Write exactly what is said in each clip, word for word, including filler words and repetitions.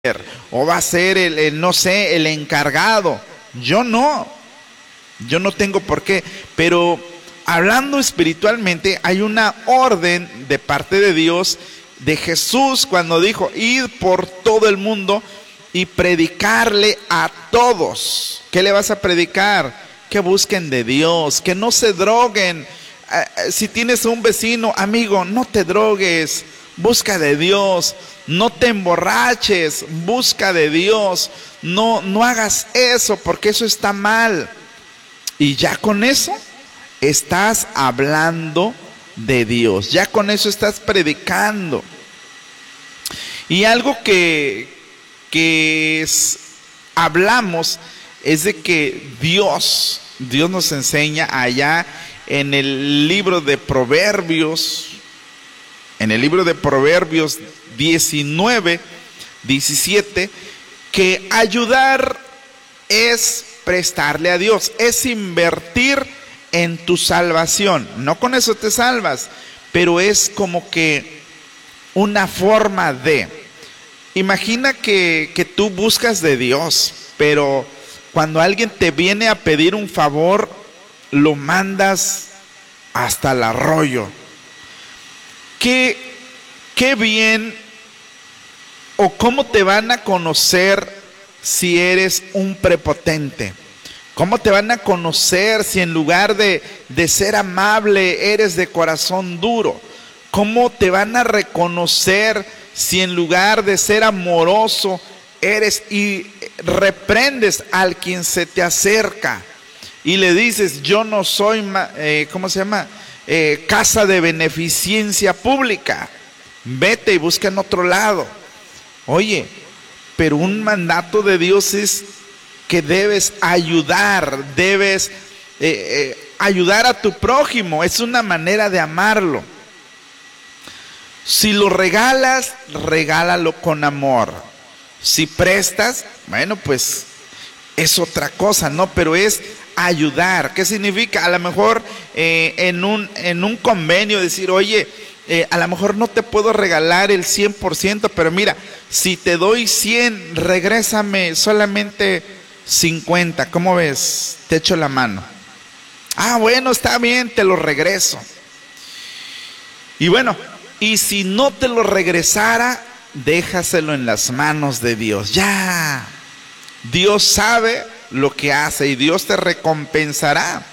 o va a ser el, el, no sé, el encargado. Yo no, yo no tengo por qué, pero hablando espiritualmente hay una orden de parte de Dios, de Jesús, cuando dijo, id por todo el mundo y predicarle a todos. ¿Qué le vas a predicar? Que busquen de Dios, que no se droguen. Si tienes un vecino, amigo, no te drogues, busca de Dios. No te emborraches, busca de Dios. No, no hagas eso, porque eso está mal. Y ya con eso estás hablando de Dios. Ya con eso estás predicando. Y algo que, que es, hablamos es de que Dios, Dios nos enseña allá en el libro de Proverbios, en el libro de Proverbios diecinueve, diecisiete, que ayudar es prestarle a Dios, es invertir en tu salvación. No con eso te salvas, pero es como que una forma de, imagina que, que tú buscas de Dios, pero cuando alguien te viene a pedir un favor, lo mandas hasta el arroyo. Qué, qué bien, o cómo te van a conocer si eres un prepotente. ¿Cómo te van a conocer si en lugar de, de ser amable eres de corazón duro? ¿Cómo te van a reconocer si en lugar de ser amoroso eres y reprendes al quien se te acerca y le dices, yo no soy, eh, ¿cómo se llama? Eh, casa de beneficencia pública, vete y busca en otro lado. Oye, pero un mandato de Dios es que debes ayudar, debes eh, eh, ayudar a tu prójimo, es una manera de amarlo. Si lo regalas, regálalo con amor. Si prestas, bueno, pues es otra cosa, ¿no? Pero es ayudar. ¿Qué significa? A lo mejor eh, en, un, en un convenio decir, oye, eh, a lo mejor no te puedo regalar el cien por ciento, pero mira, si te doy cien, regrésame solamente cincuenta. ¿Cómo ves? Te echo la mano. Ah, bueno, está bien, te lo regreso. Y bueno, y si no te lo regresara, déjaselo en las manos de Dios. Ya, Dios sabe lo que hace y Dios te recompensará.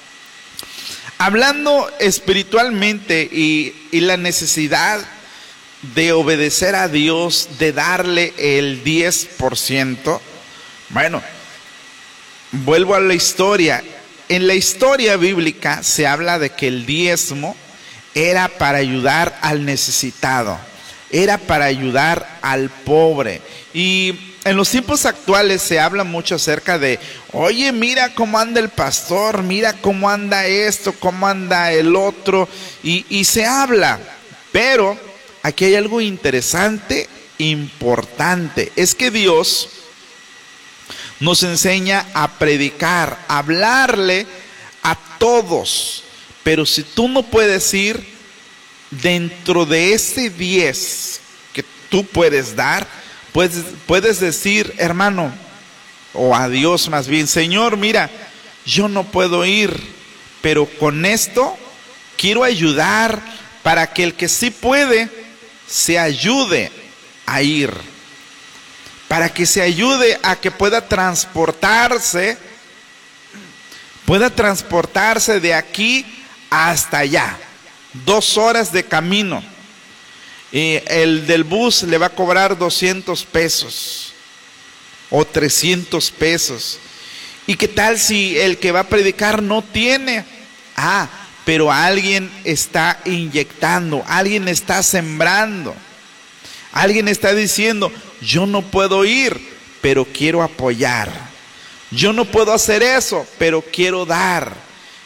Hablando espiritualmente y, y la necesidad de obedecer a Dios, de darle el diez por ciento, bueno, vuelvo a la historia. En la historia bíblica se habla de que el diezmo era para ayudar al necesitado, era para ayudar al pobre. Y en los tiempos actuales se habla mucho acerca de, oye, mira cómo anda el pastor, mira cómo anda esto, cómo anda el otro, y, y se habla. Pero aquí hay algo interesante, importante, es que Dios nos enseña a predicar, a hablarle a todos. Pero si tú no puedes ir dentro de ese diez que tú puedes dar, puedes, puedes decir, hermano, o a Dios más bien, Señor, mira, yo no puedo ir, pero con esto quiero ayudar para que el que sí puede, se ayude a ir. Para que se ayude a que pueda transportarse, pueda transportarse de aquí hasta allá, dos horas de camino. Y el del bus le va a cobrar doscientos pesos o trescientos pesos. ¿Y qué tal si el que va a predicar no tiene? Ah, pero alguien está inyectando, alguien está sembrando, alguien está diciendo, yo no puedo ir, pero quiero apoyar. Yo no puedo hacer eso, pero quiero dar.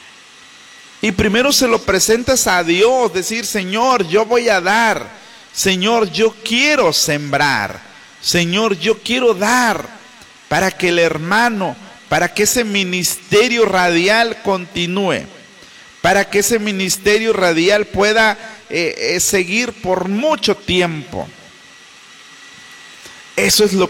Y primero se lo presentas a Dios, decir, Señor, yo voy a dar. Señor, yo quiero sembrar. Señor, yo quiero dar para que el hermano, para que ese ministerio radial continúe, para que ese ministerio radial pueda eh, eh, seguir por mucho tiempo. Eso es lo